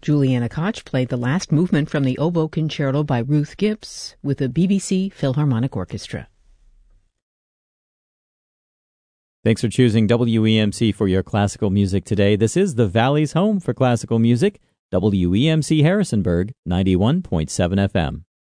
Juliana Koch played the last movement from the Oboe Concerto by Ruth Gibbs with the BBC Philharmonic Orchestra. Thanks for choosing WEMC for your classical music today. This is the Valley's home for classical music, WEMC Harrisonburg, 91.7 FM.